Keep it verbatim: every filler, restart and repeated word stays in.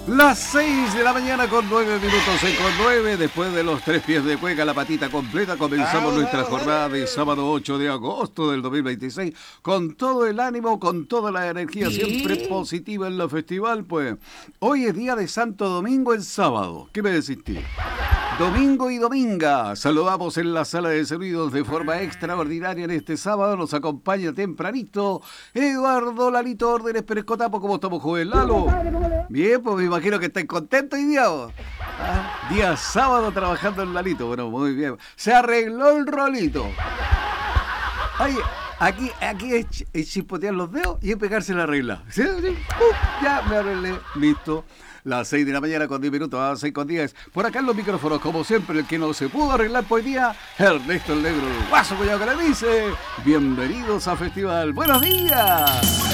Las seis de la mañana con nueve minutos, seis con nueve, después de los tres pies de cueca, la patita completa, comenzamos nuestra jornada de sábado ocho de agosto del dos mil veintiséis, con todo el ánimo, con toda la energía siempre positiva en la festival, pues. Hoy es día de Santo Domingo en sábado, ¿qué me decís, tío? Domingo y Dominga, saludamos en la sala de sonidos de forma extraordinaria en este sábado, nos acompaña tempranito Eduardo Lalito Órdenes Pérez Cotapo. ¿Cómo estamos, joven Lalo? Bien, pues me imagino que estáis contentos hoy día, ¿vos? ¿Ah? Día sábado trabajando en Lalito, bueno, muy bien. Se arregló el rolito. Oye, aquí, aquí es, es chispotear los dedos y es pegarse la regla. ¿Sí? ¿Sí? Uh, ya me arreglé, listo. Las seis de la mañana con diez minutos, a seis con diez. Por acá en los micrófonos, como siempre, el que no se pudo arreglar por hoy día, Ernesto el Negro, el guaso cuñado que le dice, bienvenidos a Festival. ¡Buenos días!